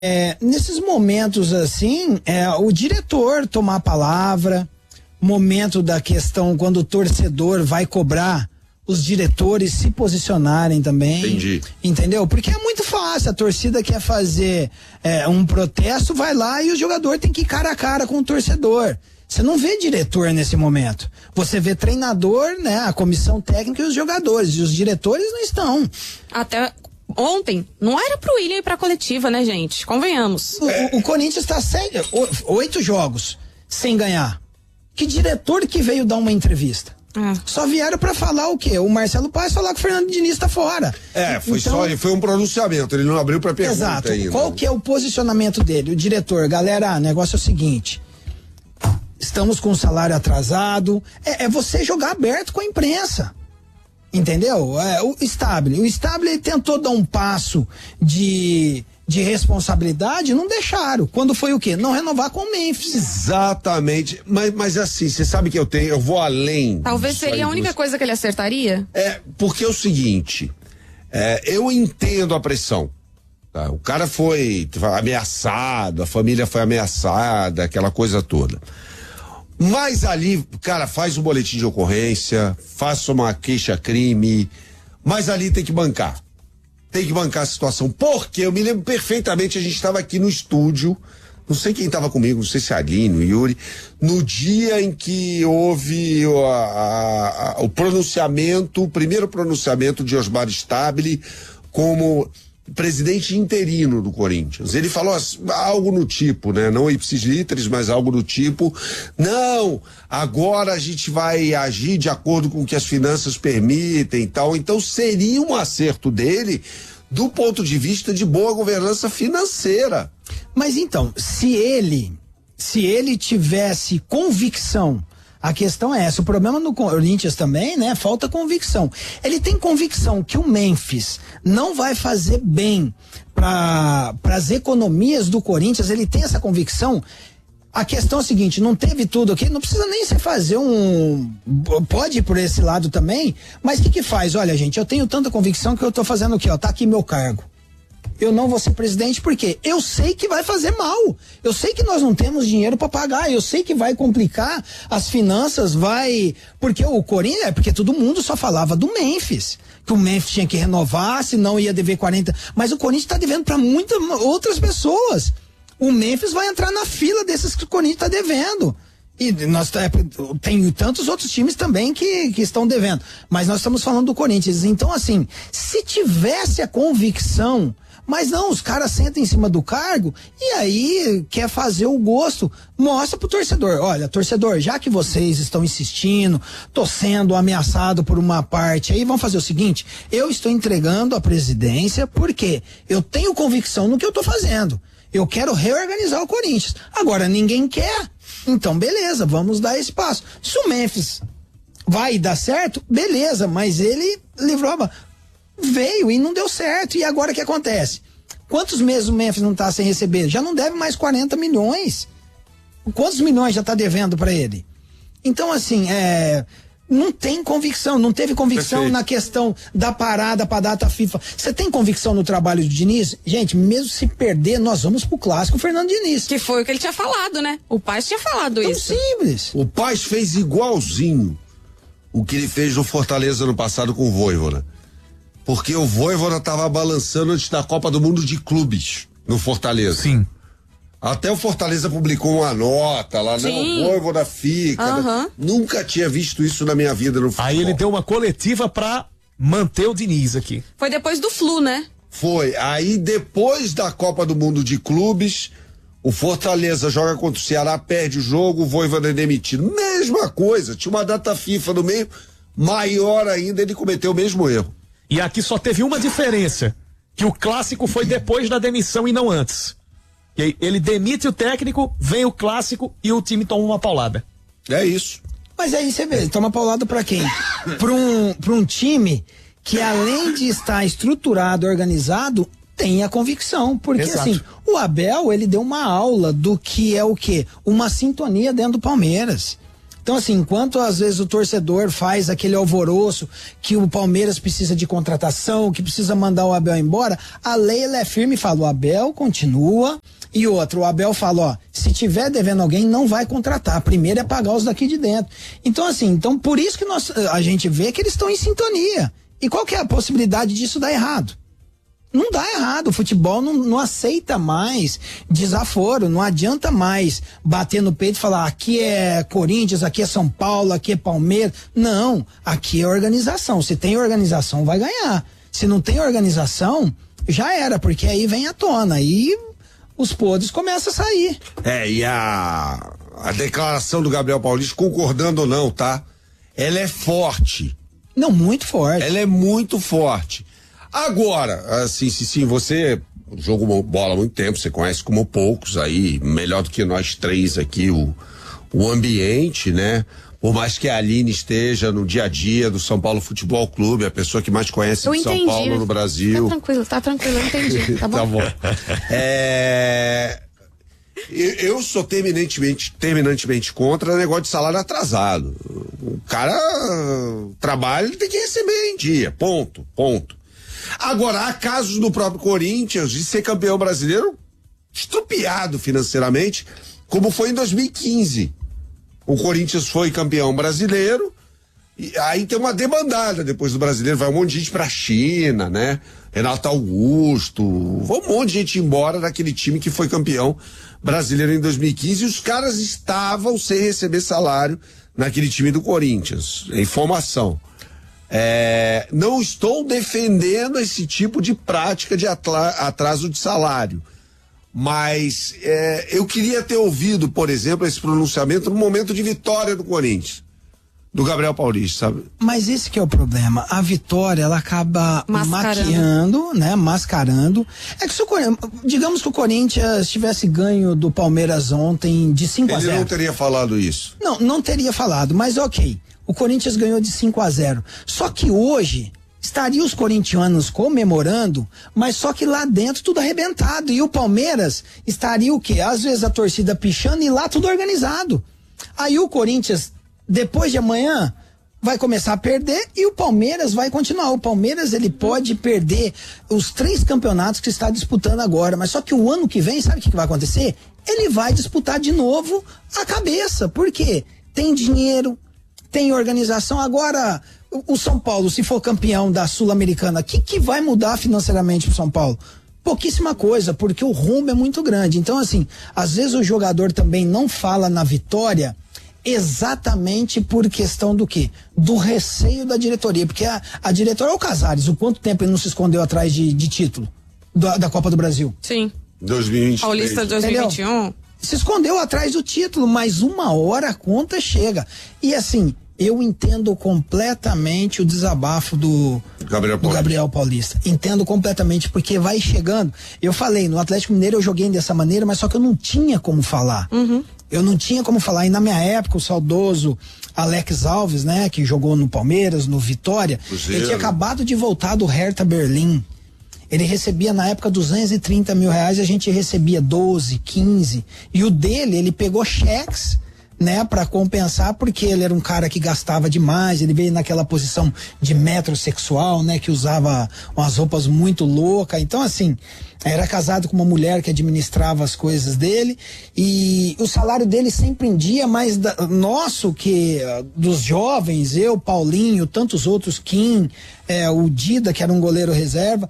nesses momentos assim, o diretor tomar a palavra, momento da questão quando o torcedor vai cobrar, os diretores se posicionarem também. Entendi. Entendeu? Porque é muito fácil, a torcida quer fazer um protesto, vai lá e o jogador tem que ir cara a cara com o torcedor. Você não vê diretor nesse momento. Você vê treinador, né, a comissão técnica e os jogadores. E os diretores não estão. Até ontem, não era pro William ir pra coletiva, né, gente? Convenhamos. O Corinthians tá 8 jogos sem ganhar. Que diretor que veio dar uma entrevista? Só vieram pra falar o quê? O Marcelo Paes falar que o Fernando Diniz tá fora. Foi um pronunciamento, ele não abriu pra pergunta. Exato. Ainda. Qual que é o posicionamento dele? O diretor, galera, o negócio é o seguinte, estamos com o salário atrasado, é você jogar aberto com a imprensa. Entendeu? O Stabile tentou dar um passo de responsabilidade, não deixaram. Quando foi o quê? Não renovar com o Memphis. Exatamente. Mas assim, você sabe que eu vou além. Talvez seria a única coisa que ele acertaria? Porque é o seguinte, eu entendo a pressão. Tá? O cara foi ameaçado, a família foi ameaçada, aquela coisa toda. Mas ali, cara, faz um boletim de ocorrência, faça uma queixa-crime, mas ali tem que bancar. Tem que bancar a situação, porque eu me lembro perfeitamente, a gente estava aqui no estúdio, não sei quem estava comigo, não sei se é a Aline, o Yuri, no dia em que houve o pronunciamento, o primeiro pronunciamento de Osmar Stabile como presidente interino do Corinthians. Ele falou algo no tipo, né? Não ipsis literis, mas algo do tipo, não, agora a gente vai agir de acordo com o que as finanças permitem e tal. Então seria um acerto dele do ponto de vista de boa governança financeira. Mas então, se ele tivesse convicção, a questão é essa, o problema no Corinthians também, né? Falta convicção. Ele tem convicção que o Memphis não vai fazer bem para as economias do Corinthians, ele tem essa convicção. A questão é a seguinte, não teve tudo aqui, não precisa nem se fazer pode ir por esse lado também, mas o que faz? Olha, gente, eu tenho tanta convicção que eu tô fazendo o quê? Tá aqui meu cargo. Eu não vou ser presidente porque eu sei que vai fazer mal. Eu sei que nós não temos dinheiro para pagar. Eu sei que vai complicar as finanças, porque o Corinthians, porque todo mundo só falava do Memphis, que o Memphis tinha que renovar, senão ia dever 40. Mas o Corinthians está devendo para muitas outras pessoas. O Memphis vai entrar na fila desses que o Corinthians está devendo. E tem tantos outros times também que estão devendo. Mas nós estamos falando do Corinthians. Então, assim, se tivesse a convicção. Mas não, os caras sentam em cima do cargo e aí quer fazer o gosto, mostra pro torcedor, olha, torcedor, já que vocês estão insistindo, tô sendo ameaçado por uma parte, aí vamos fazer o seguinte, eu estou entregando a presidência porque eu tenho convicção no que eu tô fazendo, eu quero reorganizar o Corinthians, agora ninguém quer, então beleza, vamos dar espaço, se o Memphis vai dar certo, beleza, mas ele livrou veio e não deu certo. E agora o que acontece? Quantos meses o Memphis não tá sem receber? Já não deve mais 40 milhões. Quantos milhões já tá devendo para ele? Então, assim, não tem convicção, não teve convicção. Perfeito. Na questão da parada pra data FIFA. Você tem convicção no trabalho do Diniz? Gente, mesmo se perder, nós vamos pro clássico Fernando Diniz. Que foi o que ele tinha falado, né? O Paes tinha falado tão isso. Simples. O Paes fez igualzinho o que ele fez no Fortaleza no passado com o Vojvoda. Porque o Vojvoda tava balançando antes da Copa do Mundo de clubes no Fortaleza. Sim. Até o Fortaleza publicou uma nota lá, sim. Não, o Vojvoda fica. Uhum. Nunca tinha visto isso na minha vida no futebol. Aí ele deu uma coletiva pra manter o Diniz aqui. Foi depois do Flu, né? Foi. Aí depois da Copa do Mundo de clubes, o Fortaleza joga contra o Ceará, perde o jogo, o Vojvoda é demitido. Mesma coisa, tinha uma data FIFA no meio, maior ainda, ele cometeu o mesmo erro. E aqui só teve uma diferença, que o clássico foi depois da demissão e não antes. E ele demite o técnico, vem o clássico e o time toma uma paulada. É isso. Mas aí você vê, toma paulada pra quem? Pra um time que além de estar estruturado, organizado, tem a convicção. Porque exato. Assim, o Abel, ele deu uma aula do que é o quê? Uma sintonia dentro do Palmeiras. Então Então, assim, enquanto às vezes o torcedor faz aquele alvoroço que o Palmeiras precisa de contratação, que precisa mandar o Abel embora, a lei ela é firme e fala, o Abel continua. E outro, o Abel fala, ó, se tiver devendo alguém, não vai contratar. Primeiro é pagar os daqui de dentro. Então, assim, por isso que a gente vê que eles estão em sintonia. E qual que é a possibilidade disso dar errado? Não dá errado, o futebol não aceita mais desaforo, não adianta mais bater no peito e falar, aqui é Corinthians, aqui é São Paulo, aqui é Palmeiras. Não, aqui é organização. Se tem organização, vai ganhar. Se não tem organização, já era, porque aí vem à tona, aí os podres começam a sair. E a declaração do Gabriel Paulista, concordando ou não, tá? Ela é forte. Não, muito forte. Ela é muito forte. Agora, assim, sim, você jogou bola há muito tempo, você conhece como poucos aí, melhor do que nós três aqui, o ambiente, né? Por mais que a Aline esteja no dia a dia do São Paulo Futebol Clube, a pessoa que mais conhece de São Paulo no Brasil. Tá tranquilo, eu entendi, tá bom? Tá bom. Eu sou terminantemente contra o negócio de salário atrasado. O cara trabalha, ele tem que receber em dia, ponto. Agora, há casos no próprio Corinthians de ser campeão brasileiro estrupiado financeiramente, como foi em 2015. O Corinthians foi campeão brasileiro e aí tem uma debandada depois do brasileiro, vai um monte de gente pra China, né? Renato Augusto, vai um monte de gente embora daquele time que foi campeão brasileiro em 2015 e os caras estavam sem receber salário naquele time do Corinthians, em formação. Não estou defendendo esse tipo de prática de atraso de salário, mas eu queria ter ouvido, por exemplo, esse pronunciamento no momento de vitória do Corinthians, do Gabriel Paulista, sabe? Mas esse que é o problema, a vitória ela acaba maquiando, né, mascarando. É que digamos que o Corinthians tivesse ganho do Palmeiras ontem de 5-0. Ele não teria falado isso. Não teria falado, mas ok. O Corinthians ganhou de 5-0. Só que hoje estariam os corintianos comemorando, mas só que lá dentro tudo arrebentado. E o Palmeiras estaria o quê? Às vezes a torcida pichando e lá tudo organizado. Aí o Corinthians, depois de amanhã, vai começar a perder e o Palmeiras vai continuar. O Palmeiras, ele pode perder os 3 campeonatos que está disputando agora, mas só que o ano que vem, sabe o que vai acontecer? Ele vai disputar de novo a cabeça. Por quê? Tem dinheiro, tem organização. Agora, o São Paulo, se for campeão da Sul-Americana, o que vai mudar financeiramente pro São Paulo? Pouquíssima coisa, porque o rumo é muito grande. Então, assim, às vezes o jogador também não fala na vitória exatamente por questão do quê? Do receio da diretoria, porque a diretoria é o Casares, o quanto tempo ele não se escondeu atrás de título da Copa do Brasil? Sim. 2023. Paulista 2021. Entendeu? Se escondeu atrás do título, mas uma hora a conta chega. E assim, eu entendo completamente o desabafo do Gabriel Paulista. Entendo completamente, porque vai chegando. Eu falei, no Atlético Mineiro eu joguei dessa maneira, mas só que eu não tinha como falar. Eu não tinha como falar. E na minha época, o saudoso Alex Alves, né, que jogou no Palmeiras, no Vitória, ele tinha acabado de voltar do Hertha Berlim. Ele recebia na época 230 mil reais e a gente recebia 12, 15. E o dele, ele pegou cheques, né, para compensar, porque ele era um cara que gastava demais, ele veio naquela posição de metrosexual, né, que usava umas roupas muito loucas. Então, assim, era casado com uma mulher que administrava as coisas dele e o salário dele sempre em dia, mas nosso, que dos jovens, eu, Paulinho, tantos outros, Kim, o Dida, que era um goleiro reserva,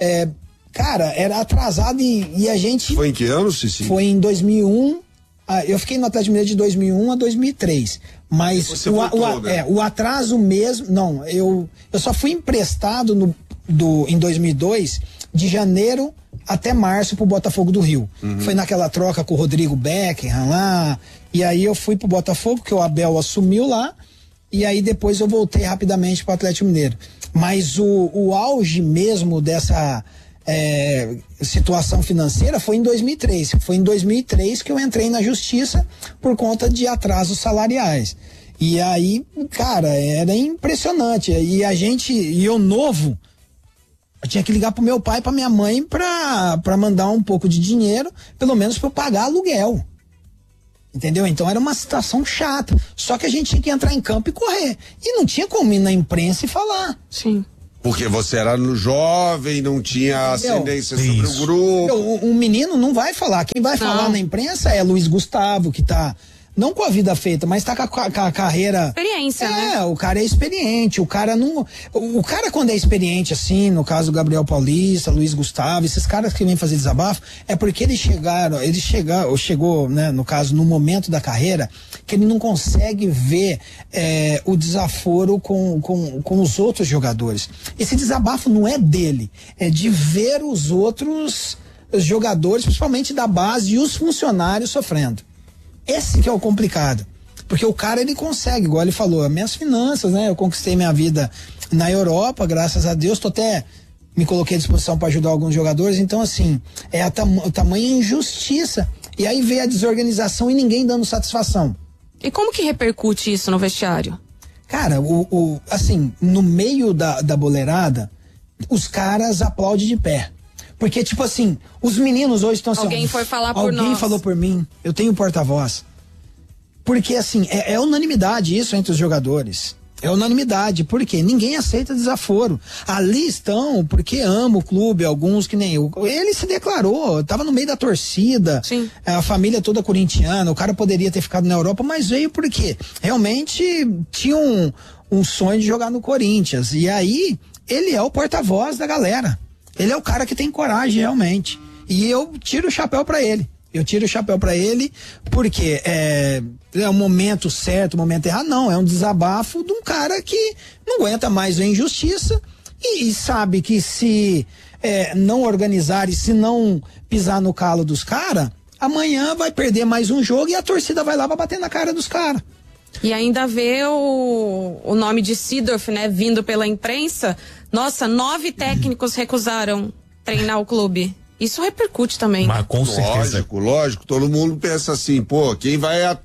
cara, era atrasado e a gente... Foi em que ano, Cici? Foi em 2001. Eu fiquei no Atlético Mineiro de 2001 a 2003, mas você voltou, né? O atraso mesmo, não, eu só fui emprestado em 2002, de janeiro até março pro Botafogo do Rio. Foi naquela troca com o Rodrigo Beckham lá, e aí eu fui pro Botafogo, que o Abel assumiu lá, e aí depois eu voltei rapidamente pro Atlético Mineiro. Mas o auge mesmo dessa situação financeira foi em 2003. Foi em 2003 que eu entrei na justiça por conta de atrasos salariais. E aí, cara, era impressionante. E eu novo, eu tinha que ligar pro meu pai e pra minha mãe pra mandar um pouco de dinheiro, pelo menos pra eu pagar aluguel. Entendeu? Então era uma situação chata. Só que a gente tinha que entrar em campo e correr. E não tinha como ir na imprensa e falar. Sim. Porque você era jovem, não tinha ascendência sobre o grupo. O menino não vai falar. Quem vai falar na imprensa é Luiz Gustavo, que tá, não com a vida feita, mas tá com a carreira. Experiência, né? O cara é experiente. O cara não. O cara, quando é experiente, assim, no caso do Gabriel Paulista, Luiz Gustavo, esses caras que vêm fazer desabafo, é porque eles chegou, né, no caso, no momento da carreira, que ele não consegue ver o desaforo com os outros jogadores. Esse desabafo não é dele, é de ver os outros jogadores, principalmente da base, e os funcionários sofrendo. Esse que é o complicado, porque o cara, ele consegue, igual ele falou, minhas finanças, né? Eu conquistei minha vida na Europa, graças a Deus, me coloquei à disposição para ajudar alguns jogadores, então assim, é a tamanha injustiça, e aí vê a desorganização e ninguém dando satisfação. E como que repercute isso no vestiário? Cara, assim, no meio da boleirada, os caras aplaudem de pé. Porque, tipo assim, os meninos hoje estão assim. Alguém foi falar por nós. Alguém falou por mim. Eu tenho porta-voz. Porque, assim, é unanimidade isso entre os jogadores. É unanimidade. Por quê? Ninguém aceita desaforo. Ali estão porque ama o clube, alguns que nem eu. Ele se declarou, tava no meio da torcida. Sim. A família toda corintiana. O cara poderia ter ficado na Europa, mas veio porque realmente tinha um sonho de jogar no Corinthians. E aí, ele é o porta-voz da galera. Ele é o cara que tem coragem, realmente. E eu tiro o chapéu pra ele. Porque é um momento certo, um momento errado. Não, é um desabafo de um cara que não aguenta mais a injustiça e sabe que se não organizar e se não pisar no calo dos caras, amanhã vai perder mais um jogo e a torcida vai lá pra bater na cara dos caras. E ainda vê o nome de Seedorf, né, vindo pela imprensa. Nossa, 9 técnicos recusaram treinar o clube. Isso repercute também. Mas com certeza. Lógico, todo mundo pensa assim, pô, quem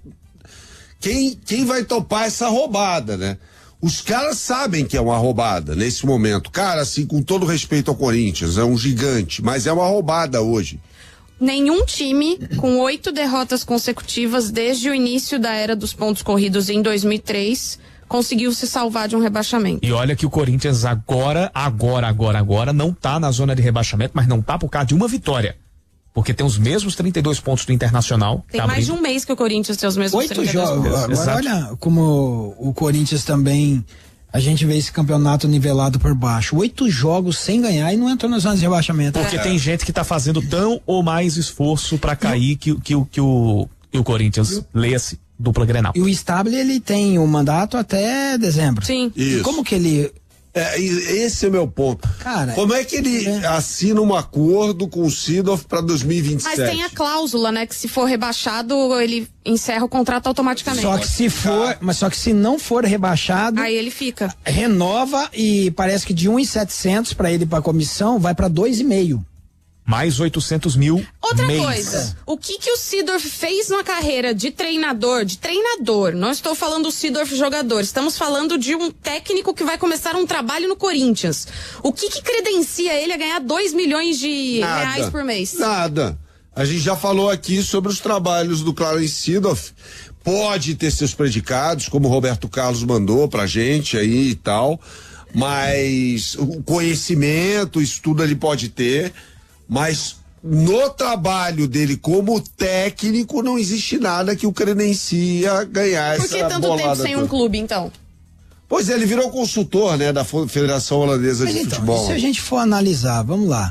vai topar essa roubada, né? Os caras sabem que é uma roubada nesse momento. Cara, assim, com todo respeito ao Corinthians, é um gigante, mas é uma roubada hoje. Nenhum time com 8 derrotas consecutivas desde o início da era dos pontos corridos em 2003 conseguiu se salvar de um rebaixamento. E olha que o Corinthians agora não tá na zona de rebaixamento, mas não tá por causa de uma vitória. Porque tem os mesmos 32 pontos do Internacional. Tem mais de um mês que o Corinthians tem os mesmos 32 jogos. Agora olha como o Corinthians também, a gente vê esse campeonato nivelado por baixo. 8 jogos sem ganhar e não entrou na zona de rebaixamento. Porque tem gente que tá fazendo tão ou mais esforço pra cair que o Corinthians lê-se dupla Grenal. E o Stable, ele tem um mandato até dezembro. Sim. Isso. E como que ele... esse é o meu ponto. Cara, como é que ele assina um acordo com o Seedorf para 2027? Mas tem a cláusula, né, que se for rebaixado, ele encerra o contrato automaticamente. Só que se não for rebaixado, aí ele fica. Renova e parece que de 1.700 para ele para comissão vai para 2,5. Mais 800 mil Outra mês. coisa, o que o Seedorf fez na carreira de treinador, não estou falando do Seedorf jogador, estamos falando de um técnico que vai começar um trabalho no Corinthians. O que credencia ele a ganhar 2 milhões de reais por mês? Nada. A gente já falou aqui sobre os trabalhos do Clarence Seedorf. Pode ter seus predicados, como o Roberto Carlos mandou pra gente aí e tal, mas o conhecimento, isso tudo ele pode ter. Mas no trabalho dele como técnico não existe nada que o credencia ganhar essa bolada. Por que tanto tempo sem um clube, então? Pois é, ele virou consultor, né, da Federação Holandesa de Futebol. Se a gente for analisar, vamos lá.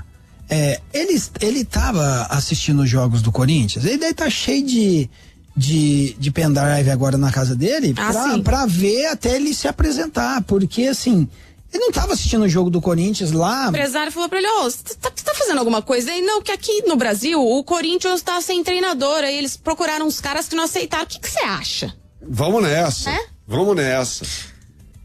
Ele tava assistindo os jogos do Corinthians, ele deve estar cheio de pendrive agora na casa dele pra ver até ele se apresentar, porque assim... Ele não estava assistindo o jogo do Corinthians lá. O empresário falou pra ele, você tá fazendo alguma coisa aí? Não, que aqui no Brasil o Corinthians tá sem treinador, aí eles procuraram uns caras que não aceitaram. O que você acha? Vamos nessa. É? Vamos nessa.